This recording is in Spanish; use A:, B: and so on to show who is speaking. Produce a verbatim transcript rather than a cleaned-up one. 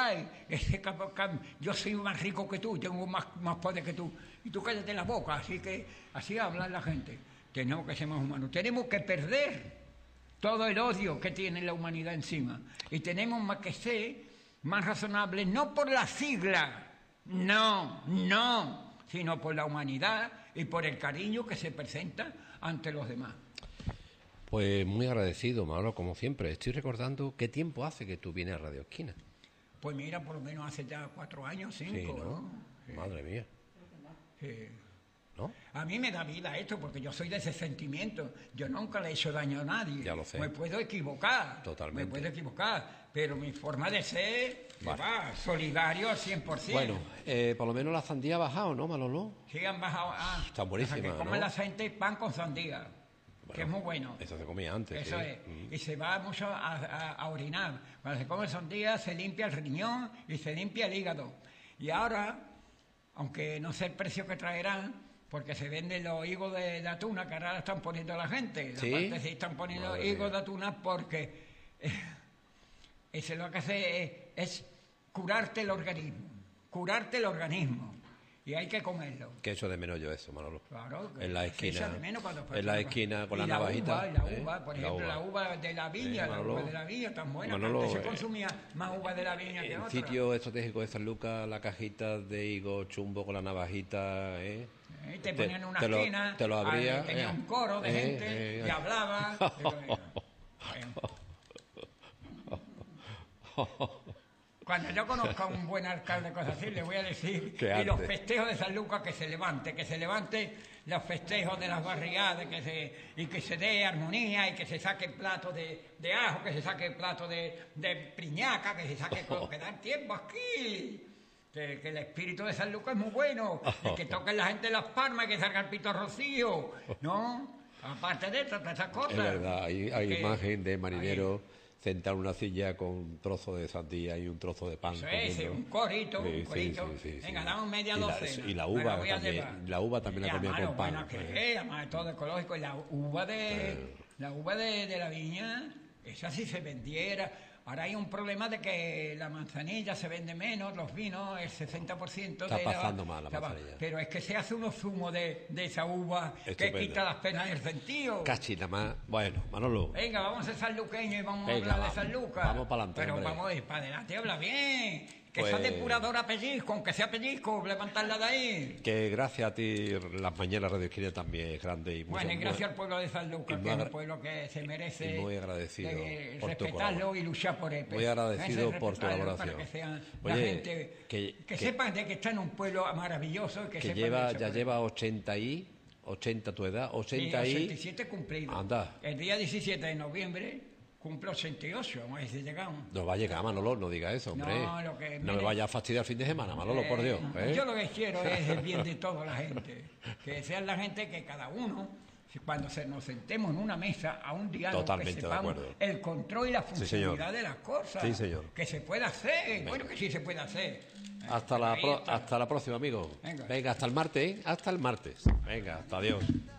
A: hay? Ese cap- cap- yo soy más rico que tú, tengo más, más poder que tú. Y tú cállate la boca, así que así habla la gente. Tenemos que ser más humanos. Tenemos que perder todo el odio que tiene la humanidad encima. Y tenemos más que ser más razonables, no por la sigla, no, no, sino por la humanidad y por el cariño que se presenta ante los demás.
B: Pues muy agradecido, Manolo, como siempre. Estoy recordando qué tiempo hace que tú vienes a Radio Esquina.
A: Pues mira, por lo menos hace ya cuatro años, cinco,
B: Sí, ¿no?
A: ¿no? Sí.
B: Madre mía.
A: Sí.
B: ¿No?
A: A mí me da vida esto porque yo soy de ese sentimiento. Yo nunca le he hecho daño a nadie.
B: Ya lo sé.
A: Me puedo equivocar.
B: Totalmente.
A: Me puedo equivocar. Pero mi forma de ser,
B: Vale.
A: va, solidario al cien por ciento.
B: Bueno, eh, por lo menos la sandía ha bajado, ¿no, Manolo?
A: Sí, han bajado. Ah,
B: Está buenísima,
A: o sea, que comen
B: ¿no?
A: la gente pan con sandía,
B: Bueno,
A: que es muy bueno.
B: Eso se comía antes,
A: Eso
B: sí.
A: es.
B: Mm.
A: Y se va mucho a, a- a orinar. Cuando se come sandía se limpia el riñón y se limpia el hígado. Y ahora, aunque no sé el precio que traerán, porque se venden los higos de, de atuna que ahora están poniendo la gente.
B: ¿Sí?
A: Aparte se están poniendo
B: Madre
A: higos
B: mía.
A: de atuna porque eh, eso lo que hace es, es curarte el organismo. Curarte el organismo. Y hay que comerlo.
B: Que echo de menos yo eso, Manolo.
A: Claro, que
B: En la
A: se
B: esquina,
A: echa de menos cuando
B: en la esquina con
A: y
B: la
A: la
B: navajita.
A: uva, y la
B: ¿eh?
A: uva, por
B: La
A: ejemplo, la
B: uva.
A: uva de la viña,
B: Eh,
A: la
B: Manolo,
A: uva de la viña tan buena,
B: Manolo,
A: que antes se
B: eh,
A: consumía más uva de la viña que
B: En
A: otra.
B: sitio estratégico de San Lucas, la cajita de higo chumbo con la navajita, ¿eh?
A: Eh, te ponían en una
B: te lo-
A: esquina,
B: te lo abría,
A: ah, tenía
B: eh,
A: un coro de
B: eh,
A: gente
B: eh,
A: que hablaba. Digo, mira, bueno. Cuando yo conozca a un buen alcalde, cosas así, le voy a decir,
B: Qué
A: y los
B: arte.
A: festejos de San Lucas que se levante, que se levante los festejos de las barriadas, que se, y que se dé armonía, y que se saque plato de, de ajo, que se saque plato de, de priñaca, que se saque todo, que dan tiempo aquí. Que, que el espíritu de San Lucas es muy bueno, y que toquen la gente las palmas, y que salga el pito rocío, ¿no? Aparte de todas esas cosas.
B: Es verdad, hay, hay
A: Que-
B: imagen de marinero sentado en una silla con un trozo de sandía y un trozo de pan.
A: Eso es,
B: comiendo.
A: un corito,
B: Sí,
A: un
B: sí,
A: corito.
B: sí, sí,
A: Venga,
B: sí.
A: dame media
B: Y la-
A: docena.
B: y la
A: me
B: uva
A: voy a
B: también,
A: llevar.
B: la uva también la
A: Y
B: comía
A: además,
B: con pan.
A: lo bueno que
B: Eh.
A: es, además es todo ecológico. Y la uva de, la uva de, de la viña, esa sí se vendiera. Ahora hay un problema de que la manzanilla se vende menos, los vinos, el sesenta por ciento
B: Está
A: de
B: pasando mal la
A: está pa-
B: manzanilla.
A: Pero es que se hace unos zumos de, de esa uva
B: Estupendo.
A: que quita las penas del sentido.
B: Cachi, nada más. Bueno, Manolo.
A: Venga, vamos a ser sanluqueños y vamos
B: Venga,
A: a hablar
B: vamos.
A: de San Lucas.
B: Vamos para adelante,
A: Pero
B: hombre.
A: vamos a ir para adelante, habla bien. Que
B: Pues-
A: esa depuradora pellizco, aunque sea pellizco, levantarla de ahí.
B: Que gracias a ti las mañanas Radio Esquina también es grande y
A: Bueno, y
B: muy-
A: gracias al pueblo de San Lucas,
B: y muy
A: que es un
B: agra-
A: pueblo que se merece
B: y muy agradecido
A: de
B: por tu
A: respetarlo
B: colaboración.
A: y luchar por él.
B: Muy agradecido
A: Ese
B: por tu
A: respetarlo
B: colaboración.
A: Para que sean la
B: Oye,
A: gente,
B: que-
A: que,
B: que-
A: sepan de que está en un pueblo maravilloso y que,
B: que
A: sepan
B: lleva,
A: luchar
B: ya
A: por él.
B: lleva ochenta y ochenta tu edad,
A: Sí,
B: ochenta y
A: ochenta y siete cumplido.
B: Anda.
A: El día diecisiete de noviembre cumple ochenta y ocho, vamos a ver si llegamos.
B: no va a llegar, Manolo, no diga eso, hombre.
A: No, lo que
B: No
A: me-
B: me vaya a fastidiar el fin de semana, Manolo, por Dios. ¿eh?
A: Yo lo que quiero es el bien de toda la gente. Que sea la gente que cada uno, si cuando se nos sentemos en una mesa a un diálogo,
B: Totalmente
A: que
B: de
A: sepamos
B: acuerdo.
A: el control y la
B: señor.
A: funcionalidad de las cosas.
B: Sí, señor.
A: Que se puede hacer. Bueno, que sí se puede hacer.
B: Hasta
A: Pero
B: la,
A: ahí
B: pro-
A: está.
B: hasta la próxima, amigo.
A: Venga.
B: Venga, hasta el martes, ¿eh? Hasta el martes. Venga, hasta adiós.